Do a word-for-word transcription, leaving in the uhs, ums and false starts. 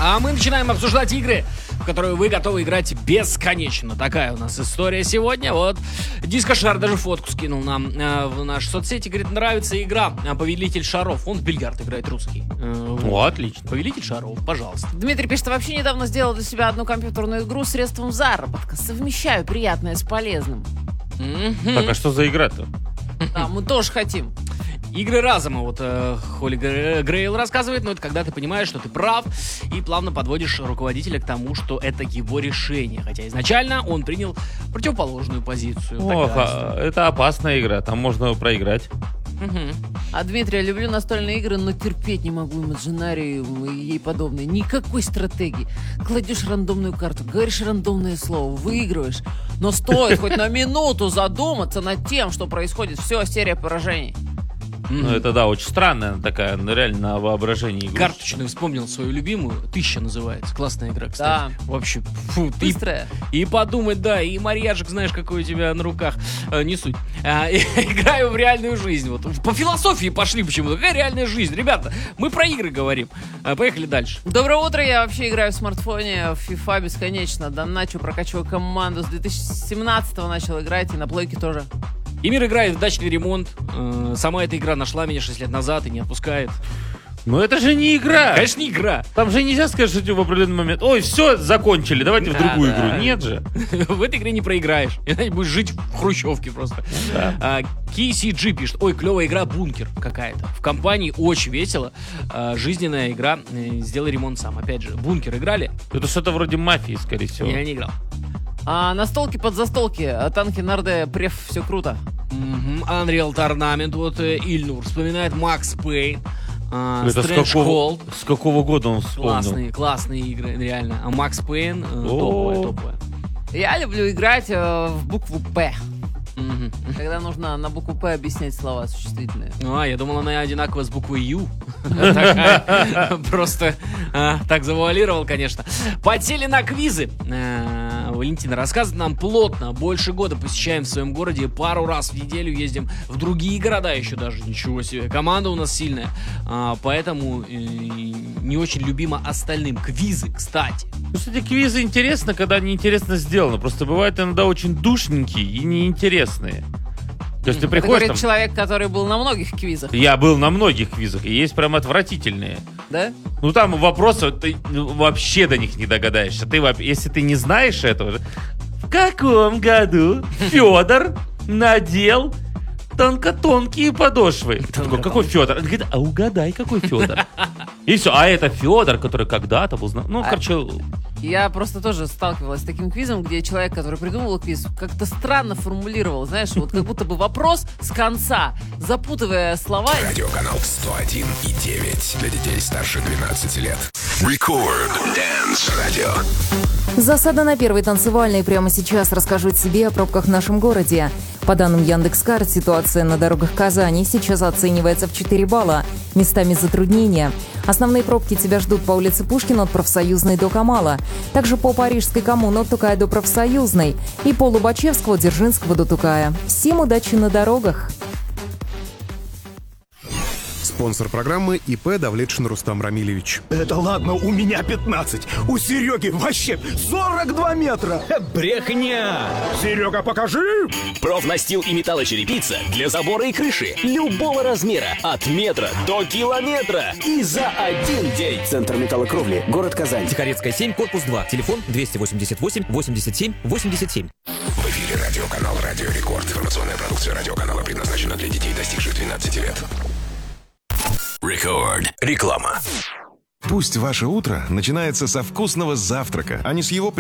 А мы начинаем обсуждать игры, в которые вы готовы играть бесконечно. Такая у нас история сегодня. Вот Дискошар даже фотку скинул нам э, в наши соцсети. Говорит, нравится игра «Повелитель шаров». Он в бильярд играет русский. Э, О, вот. отлично. «Повелитель шаров», пожалуйста. Дмитрий пишет, вообще недавно сделал для себя одну компьютерную игру средством заработка. Совмещаю приятное с полезным. Мгм. Так, а что за игра-то? Да, мы тоже хотим. Игры разума, вот э, Холли Гре- Грейл рассказывает, но это когда ты понимаешь, что ты прав, и плавно подводишь руководителя к тому, что это его решение. Хотя изначально он принял противоположную позицию. Ох, Тогда- а, это опасная игра, там можно проиграть. Мгм. А Дмитрий, я люблю настольные игры, но терпеть не могу Imaginarium и ей подобные. Никакой стратегии. Кладешь рандомную карту, говоришь рандомное слово, выигрываешь. Но стоит хоть на минуту задуматься над тем, что происходит. Все, серия поражений. Мгм. Ну, это, да, очень странная такая, ну, реально на воображении игрушка. Карточную вспомнил свою любимую. «Тысяча» называется. Классная игра, кстати. Да. Вообще, фу, ты Быстрая. и подумать, да, и марьяжик, знаешь, какой у тебя на руках. Э, не суть. А, и- играю в реальную жизнь. Вот. По философии пошли почему-то. Какая реальная жизнь? Ребята, мы про игры говорим. А, поехали дальше. Доброе утро, я вообще играю в смартфоне в FIFA бесконечно. Доначу, прокачиваю команду. С две тысячи семнадцатого начал играть и на плойке тоже. Эмир играет в дачный ремонт. Э, сама эта игра нашла меня шесть лет назад и не отпускает. Но это же не игра. Конечно, не игра. Там же нельзя сказать, что тебе в определенный момент: ой, все, закончили, давайте в Да, другую да. игру. Нет же. В этой игре не проиграешь. Иначе будешь жить в хрущевке просто. Да. Ки Си Джи пишет: ой, клевая игра «Бункер» какая-то. В компании очень весело. А, жизненная игра. э, Сделай ремонт сам. Опять же, «Бункер» играли? Это что-то вроде мафии, скорее всего. Я не играл. А настолки под застолки, а танки Нарде, преф, все круто. Мгм. Unreal Tournament. Вот э, Ильнур вспоминает Макс Пейн. а, Это с Strange какого, Cold. с какого года он вспомнил? Классные, классные игры, реально. А Макс Пейн э, О. топовая, топовая. Я люблю играть э, в букву «П», Мгм. когда нужно на букву «П» объяснять слова существительные. А, я думал, она одинакова с буквой «Ю». Такая, просто а, так завуалировал, конечно. Подсели на квизы. А, Валентина рассказывает нам плотно. Больше года посещаем в своем городе. Пару раз в неделю ездим в другие города еще даже. Ничего себе. Команда у нас сильная. А, Поэтому э, не очень любима остальным. Квизы, кстати. Ну, кстати, квизы интересно, когда они интересно сделаны. Просто бывают иногда очень душненькие и неинтересные. То есть ты Это приходишь говорит там... человек, который был на многих квизах, Я был на многих квизах, и есть прям отвратительные. да? Ну там вопросы, ты ну, вообще до них не догадаешься. Ты, воп- если ты не знаешь этого, в каком году Федор надел тонко-тонкие подошвы? Ты такой, какой Федор? Он говорит, а угадай, какой Федор? И все, а это Федор, который когда-то был... зна- Ну, А- короче, Я просто тоже сталкивалась с таким квизом, где человек, который придумывал квиз, как-то странно формулировал, знаешь, вот как будто бы вопрос с конца, запутывая слова. Радиоканал сто один и девять для детей старше двенадцати лет. Record Dance Radio. Засада на первой танцевальной. Прямо сейчас расскажу тебе о пробках в нашем городе. По данным Яндекс.Карт, ситуация на дорогах Казани сейчас оценивается в четыре балла. Местами затруднения. Основные пробки тебя ждут по улице Пушкина от Профсоюзной до Камала. Также по Парижской коммуне от Тукая до Профсоюзной. И по Лубачевского от Дзержинского до Тукая. Всем удачи на дорогах! Спонсор программы ИП Давлетшин Рустам Рамилевич. Это ладно, у меня пятнадцать. У Сереги вообще сорок два метра. Брехня! Серега, покажи! Профнастил и металлочерепица для забора и крыши любого размера, от метра до километра. И за один день. Центр металлокровли, город Казань. Тихорецкая семь, корпус два. Телефон двести восемьдесят восемь восемьдесят семь восемьдесят семь. В эфире радиоканал Радио Рекорд. Информационная продукция радиоканала предназначена для детей, достигших двенадцати лет. Record. Реклама. Пусть ваше утро начинается со вкусного завтрака, а не с его